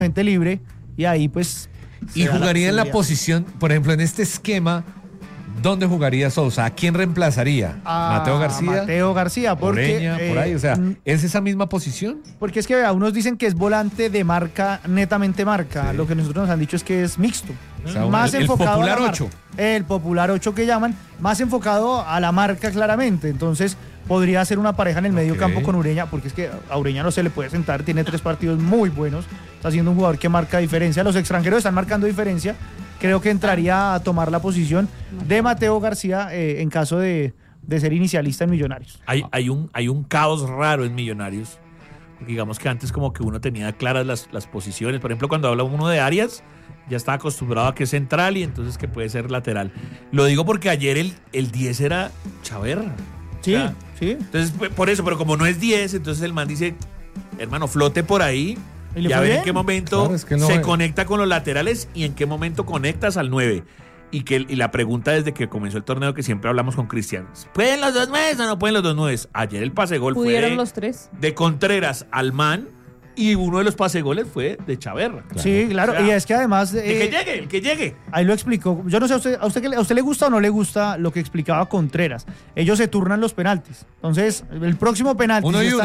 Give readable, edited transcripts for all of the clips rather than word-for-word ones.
gente libre y ahí pues... Y jugaría en la posición, por ejemplo, en este esquema, ¿dónde jugaría Sousa? ¿A quién reemplazaría? ¿Mateo García? Mateo García, porque... Ureña, por ahí, o sea, ¿es esa misma posición? Porque es que vea, unos dicen que es volante de marca, netamente marca. Sí. Lo que nosotros nos han dicho es que es mixto. O sea, Más el enfocado popular a la 8. El popular 8 que llaman, más enfocado a la marca claramente. Entonces podría ser una pareja en el medio campo con Ureña, porque es que a Ureña no se le puede sentar, tiene 3 partidos muy buenos, está siendo un jugador que marca diferencia. Los extranjeros están marcando diferencia. Creo que entraría a tomar la posición de Mateo García en caso de ser inicialista en Millonarios. Hay un caos raro en Millonarios. Porque digamos que antes como que uno tenía claras las posiciones. Por ejemplo, cuando habla uno de Arias, ya está acostumbrado a que es central y entonces que puede ser lateral. Lo digo porque ayer el 10 era Chaverra. Sí, o sea, sí. Entonces, por eso, pero como no es 10, entonces el man dice, hermano, flote por ahí. Y a ver en qué momento se conecta con los laterales y en qué momento conectas al 9. Y la pregunta desde que comenzó el torneo que siempre hablamos con Cristian, ¿pueden los 2 9 o no pueden los 2 9? Ayer el pase gol ¿Pudieron fue los 3? de Contreras al man y uno de los pase goles fue de Chaverra. Claro. Sí, claro, o sea, y es que además... el que llegue. Ahí lo explicó. Yo no sé, ¿a usted le gusta o no le gusta lo que explicaba Contreras? Ellos se turnan los penaltis. Entonces, el próximo penalti...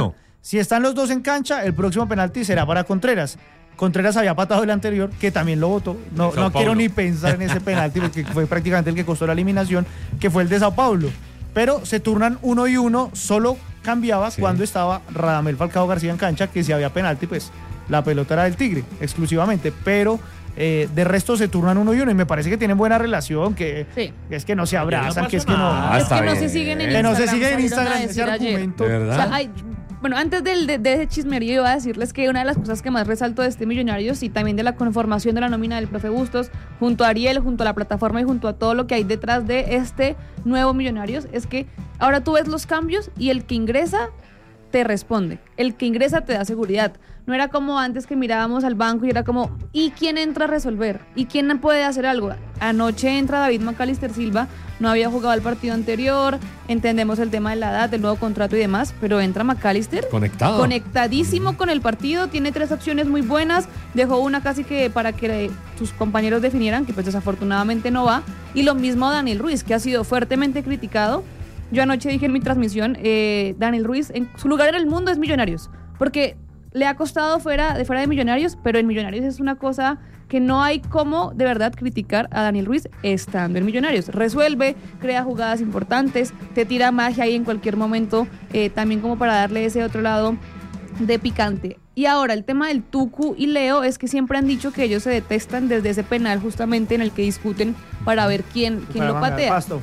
Si están los dos en cancha, el próximo penalti será para Contreras. Contreras había patado el anterior, que también lo votó. No quiero ni pensar en ese penalti, porque fue prácticamente el que costó la eliminación, que fue el de Sao Paulo. Pero se turnan 1 y 1, solo cambiaba cuando estaba Radamel Falcao García en cancha, que si había penalti, pues la pelota era del Tigre, exclusivamente. Pero de resto se turnan 1 y 1, y me parece que tienen buena relación, que es que no se abrazan, que es que no... Es que no se siguen en Instagram. Que no se siguen en Instagram, ese argumento. ¿De verdad? O sea, bueno, antes de ese chismerío iba a decirles que una de las cosas que más resalto de este Millonarios y también de la conformación de la nómina del profe Bustos, junto a Ariel, junto a la plataforma y junto a todo lo que hay detrás de este nuevo Millonarios, es que ahora tú ves los cambios y el que ingresa te responde, el que ingresa te da seguridad. No era como antes que mirábamos al banco y era como, ¿y quién entra a resolver? ¿Y quién puede hacer algo? Anoche entra David Macalister Silva, no había jugado el partido anterior, entendemos el tema de la edad, del nuevo contrato y demás, pero entra Macalister conectadísimo con el partido, tiene 3 opciones muy buenas, dejó una casi que para que sus compañeros definieran, que pues desafortunadamente no va, y lo mismo Daniel Ruiz, que ha sido fuertemente criticado. Yo anoche dije en mi transmisión, Daniel Ruiz, en su lugar en el mundo es Millonarios, porque le ha costado fuera de Millonarios, pero en Millonarios es una cosa que no hay cómo de verdad criticar a Daniel Ruiz estando en Millonarios. Resuelve, crea jugadas importantes, te tira magia ahí en cualquier momento, también como para darle ese otro lado de picante. Y ahora el tema del Tucu y Leo es que siempre han dicho que ellos se detestan desde ese penal justamente en el que discuten para ver quién lo patea. Pasto.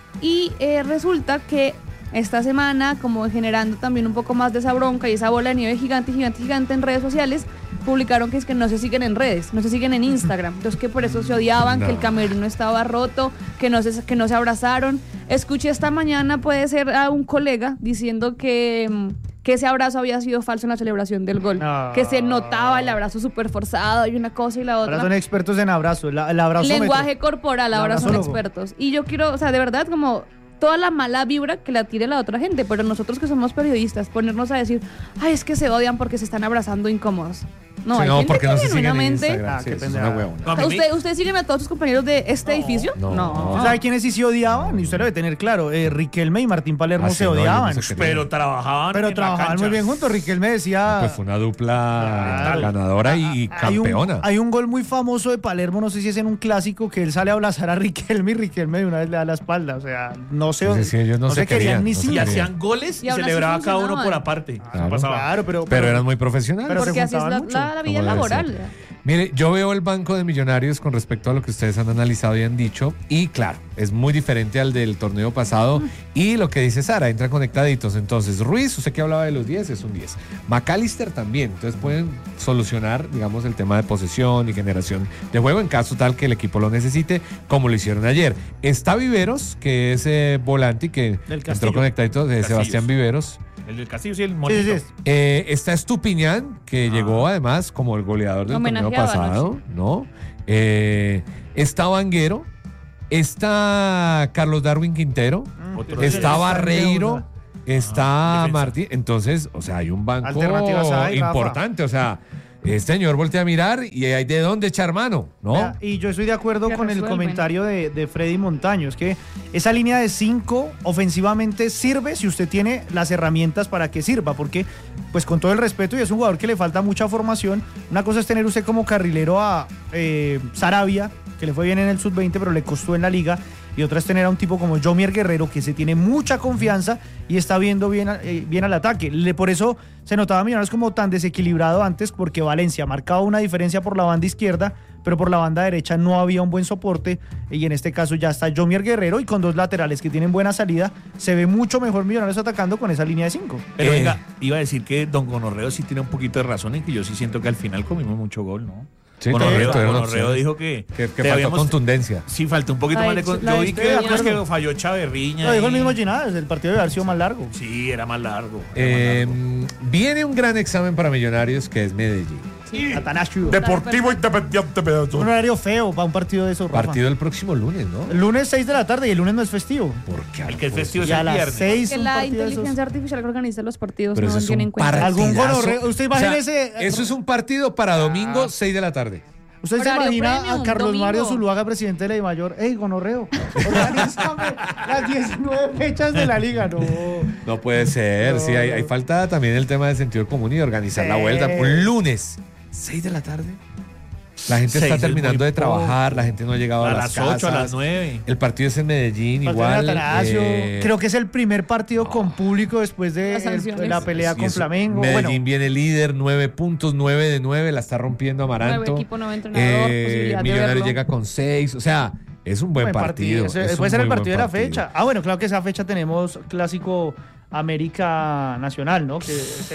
Y resulta que esta semana, como generando también un poco más de esa bronca y esa bola de nieve gigante en redes sociales, publicaron que es que no se siguen en redes, no se siguen en Instagram. Entonces que por eso se odiaban, que el camerino estaba roto, que no se abrazaron. Escuché esta mañana, puede ser a un colega diciendo que ese abrazo había sido falso en la celebración del gol. Que se notaba el abrazo súper forzado y una cosa y la otra. Ahora son expertos en abrazo, el abrazo. Lenguaje corporal, ahora son expertos. Y yo quiero, o sea, de verdad, como toda la mala vibra que la tire la otra gente, pero nosotros que somos periodistas, ponernos a decir, ay, es que se odian porque se están abrazando incómodos. No, sí, hay gente porque que no se siguen en genuinamente... Instagram. Sí, es una huevona. ¿Ustedes siguen a todos sus compañeros de este edificio? No. ¿Sabe quiénes sí se odiaban? Y usted lo debe tener claro. Riquelme y Martín Palermo se odiaban. Pero trabajaban muy bien juntos. Riquelme decía... Pues fue una dupla ganadora y campeona. Hay un gol muy famoso de Palermo, no sé si es en un clásico, que él sale a abrazar a Riquelme y Riquelme de una vez le da la espalda. O sea, no sé... ellos no se querían ni y hacían goles y celebraba cada uno por aparte. Claro, pero eran muy profesionales. Porque así es la vida laboral. Mire, yo veo el banco de Millonarios con respecto a lo que ustedes han analizado y han dicho, y claro, es muy diferente al del torneo pasado, y lo que dice Sara, entran conectaditos. Entonces, Ruiz, usted que hablaba de los 10, es un 10. Macalister también, entonces pueden solucionar, digamos, el tema de posesión y generación de juego en caso tal que el equipo lo necesite, como lo hicieron ayer. Está Viveros, que es volante y que entró conectadito, de Sebastián Viveros. El del Castillo, sí, el monito. Sí. Está Estupiñán, que llegó además como el goleador del torneo pasado, ¿no? Está Vanguero, está Carlos Darwin Quintero, está Barreiro, está Martín. Entonces, o sea, hay un banco importante, o sea, este señor voltea a mirar y hay de dónde echar mano, ¿no? Y yo estoy de acuerdo con el comentario de Freddy Montaño. Es que esa línea de 5 ofensivamente sirve si usted tiene las herramientas para que sirva, porque pues con todo el respeto, y es un jugador que le falta mucha formación, una cosa es tener usted como carrilero a Sarabia, que le fue bien en el sub-20, pero le costó en la liga, y otra es tener a un tipo como Yomier Guerrero, que se tiene mucha confianza y está viendo bien al ataque. Por eso se notaba a Millonarios como tan desequilibrado antes, porque Valencia marcaba una diferencia por la banda izquierda, pero por la banda derecha no había un buen soporte, y en este caso ya está Yomier Guerrero, y con dos laterales que tienen buena salida, se ve mucho mejor Millonarios atacando con esa línea de 5. Pero venga, iba a decir que Don Gonorreo sí tiene un poquito de razón en que yo sí siento que al final comimos mucho gol, ¿no? Sí, Gonorreo dijo que faltó contundencia. Sí, faltó un poquito más de contundencia. Yo vi que falló Chaverriña. Lo dijo el mismo Ginás, el partido debe haber sido más largo. Sí, era más largo. Viene un gran examen para Millonarios, que es Medellín. Sí. Atanasio. Deportivo Independiente. Un horario feo para un partido de esos, Rafa. Partido el próximo lunes, ¿no? El lunes 6 de la tarde, y el lunes no es festivo. ¿Por qué? El que es festivo es y a el las viernes. 6 Que la inteligencia artificial que organiza los partidos pero no tiene en cuenta. Algún gonorreo. Usted imagínese. Eso es un partido para domingo, 6 de la tarde. ¿Usted se Horario imagina premium, a Carlos domingo. Mario Zuluaga, presidente de la DIMAYOR? ¡Ey, gonorreo! Organízame las 19 fechas de la liga. No. No puede ser. No. Sí, hay falta también el tema de sentido común y de organizar la vuelta. Un lunes, 6 de la tarde. La gente está terminando de trabajar, la gente no ha llegado a las 8, a las 9. El partido es en Medellín, igual. Creo que es el primer partido con público después de la pelea con Flamengo. Medellín viene líder, 9 puntos, 9 de 9, la está rompiendo Amaranto. 9 equipo, 9 entrenador, posibilidad Millonarios llega con 6, o sea, es un buen partido. Puede ser el partido de la fecha. Bueno, claro que esa fecha tenemos clásico América Nacional, ¿no?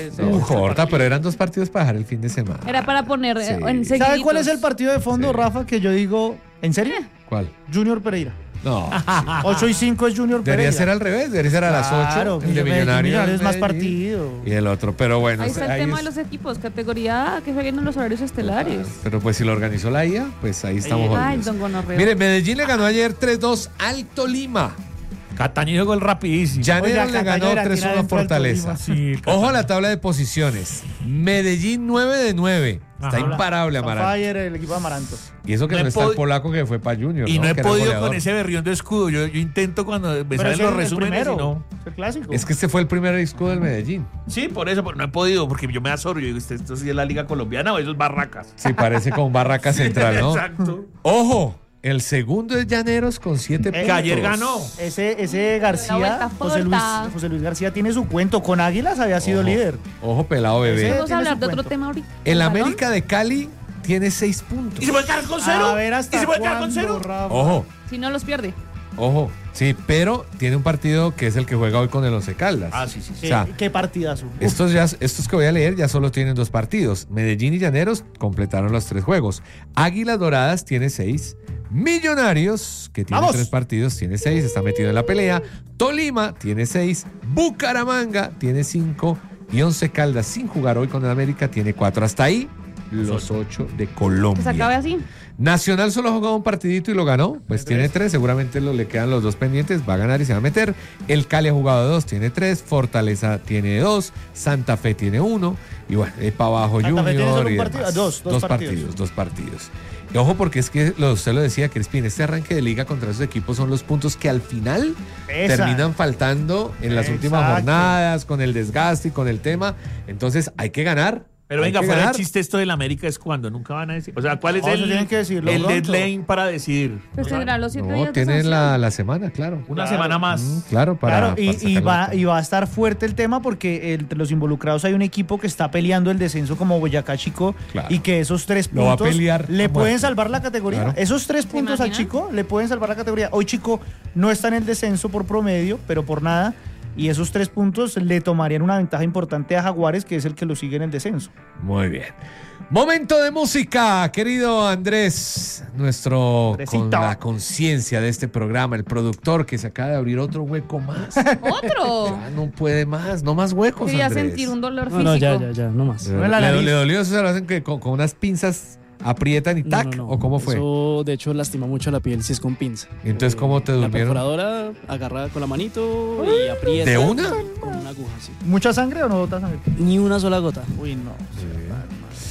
Corta, pero eran 2 partidos para dejar el fin de semana. Era para poner en seguiditos. ¿Sabe cuál es el partido de fondo, Rafa? Que yo digo, ¿en serio? ¿Cuál? Junior Pereira. No. 8 y 5 es Junior Pereira. Debería ser al revés, debería ser a las 8. Claro, el de Millonarios es más partido. Y el otro, pero bueno. Ahí está el tema de los equipos, categoría A, que jueguen en los horarios estelares. Pero pues si lo organizó la IA, pues ahí estamos. Ay, don Gonorreo. Mire, Medellín le ganó ayer 3-2 al Tolima. Cataño llegó el rapidísimo. Llaneros le ganó 3-1 a Fortaleza. Sí, ojo a la tabla de posiciones. Medellín 9 de 9. Está imparable Amaranto. Fire, el equipo de Amaranto. Y eso que no está el polaco que fue para Junior. Y no he podido con ese berrión de escudo. Yo intento cuando me salen los resúmenes y no. Es el clásico. Es que este fue el primer escudo del Medellín. Sí, por eso, pero no he podido, porque yo me asoro. Yo digo, esto sí es la Liga Colombiana o eso es Barracas. Sí, parece como Barraca Central, ¿no? Exacto. Ojo. El segundo es Llaneros con 7 puntos. Que ayer ganó. Ese García, José Luis García tiene su cuento. Con Águilas había sido líder. Ojo, pelado bebé. Vamos a hablar de otro tema ahorita. El América de Cali tiene 6 puntos. ¿Y se puede quedar con 0? A ver, ¿hasta ¿Y se puede quedar con 0? Ojo. Si no los pierde. Ojo, sí, pero tiene un partido que es el que juega hoy con el Once Caldas. Ah, sí. O sea, qué partidazo. Estos que voy a leer ya solo tienen 2 partidos. Medellín y Llaneros completaron los 3 juegos. Águilas Doradas tiene 6. Millonarios, que tiene 3 partidos, tiene 6, está metido en la pelea. Tolima tiene 6. Bucaramanga tiene 5. Y Once Caldas, sin jugar hoy con el América, tiene 4. Hasta ahí, los 8 de Colombia. Que se acabe así. Nacional solo jugó un partidito y lo ganó, pues tiene 3, seguramente le quedan los 2 pendientes, va a ganar y se va a meter. El Cali ha jugado 2, tiene 3, Fortaleza tiene 2, Santa Fe tiene 1, y bueno, para abajo Santa Junior y y demás. Dos partidos. Y ojo porque es que usted lo decía, Crispín, este arranque de liga contra esos equipos son los puntos que al final terminan faltando en las últimas jornadas, con el desgaste y con el tema, entonces hay que ganar. Pero venga, fuera el chiste, esto del América es cuando nunca van a decir. O sea, ¿cuál es el deadline para decidir? Pues tendrán los 7 días. No, tienen la semana, claro. Una semana más. Claro, y va a estar fuerte el tema porque entre los involucrados hay un equipo que está peleando el descenso como Boyacá Chico, y que esos 3 puntos le pueden salvar la categoría. Claro. Esos 3 puntos al Chico le pueden salvar la categoría. Hoy Chico no está en el descenso por promedio, pero por nada. Y esos 3 puntos le tomarían una ventaja importante a Jaguares, que es el que lo sigue en el descenso. Muy bien. Momento de música, querido Andrés, nuestro con la conciencia de este programa, el productor que se acaba de abrir otro hueco más. ¿Otro? Ya no puede más, no más huecos, Quería Andrés. sentir un dolor físico. No, ya, no más. ¿Le dolió eso? ¿Se lo hacen que con unas pinzas aprietan y tac? No. ¿O cómo fue? Eso, de hecho, lastima mucho la piel si es con pinza. ¿Y entonces cómo te durmieron? La perforadora agarra con la manito y aprieta. ¿De una? Con una aguja, sí. ¿Mucha sangre o no bota sangre? Ni una sola gota. Uy, no.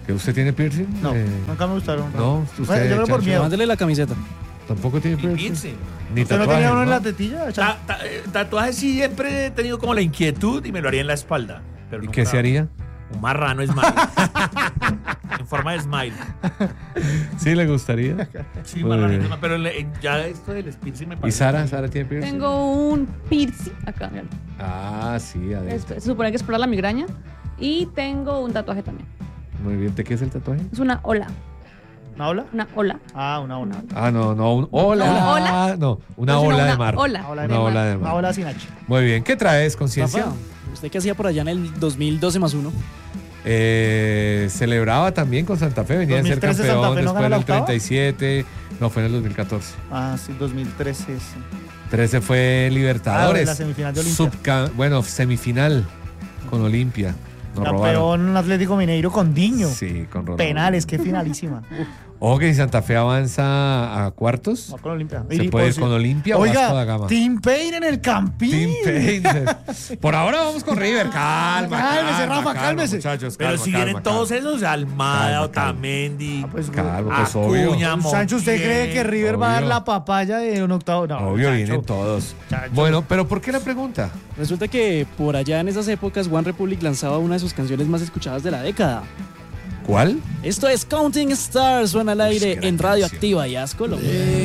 ¿Que usted tiene piercing? No, nunca me gustaron. No, Bueno, yo creo por miedo. Mándele la camiseta. ¿Tampoco tiene piercing? Ni ¿Usted tatuaje, no tenía uno en ¿no? la tetilla? Tatuaje siempre he tenido como la inquietud y me lo haría en la espalda. Pero ¿Y qué se haría? Un marrano smile. En forma de smile. ¿Sí le gustaría? Sí, marrano, pero ya esto del piercing me parece. ¿Y Sara? ¿Sara tiene piercing? Tengo un piercing acá, mira. Ah, sí, adentro. Se supone que es para la migraña. Y tengo un tatuaje también. Muy bien, ¿de qué es el tatuaje? Es una ola. ¿Una ola? Una ola. Ah, una ola. Ah, no, un ola. ¿Una ola? No, una No, ola una de mar. ola. Una ola de mar. Una ola sin H. Muy bien, ¿qué traes, Conciencia? Rafa, ¿usted qué hacía por allá en el 2012 más 1? Celebraba también con Santa Fe, venía a ser 2013 Santa campeón Fe no después gana la del octava. 37. No, fue en el 2014. Ah, sí, 2013. Sí. 13 fue Libertadores. La semifinal de Olimpia. Semifinal con Olimpia. Nos robaron. Campeón Atlético Mineiro con Diño. Sí, con Ronaldo. Penales, qué finalísima. Ojo que si Santa Fe avanza a cuartos, Va con Olimpia. se puede ir con Olimpia o Vasco da Oiga, Gama. Team Pain en el Campín. Team Pain. Por ahora vamos con River. Calma, Cálmese, Rafa, cálmese. Muchachos, Pero calma, si vienen todos calma. esos, Almada, Calma, Otamendi, Pues, Calma, pues obvio. Acuña, Sancho, ¿usted cree que River va a dar Obvio. la papaya de un octavo? No, Obvio, Sancho. vienen todos. Chacho. Bueno, pero ¿por qué la pregunta? Resulta que por allá en esas épocas One Republic lanzaba una de sus canciones más escuchadas de la década. ¿Cuál? Esto es Counting Stars, suena al aire gran en Radio canción. Activa y As Colombia.